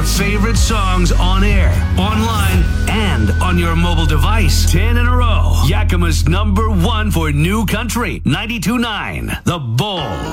favorite songs on air, online, and on your mobile device. 10 in a row. Yakima's #1 for new country. 92.9 The Bull.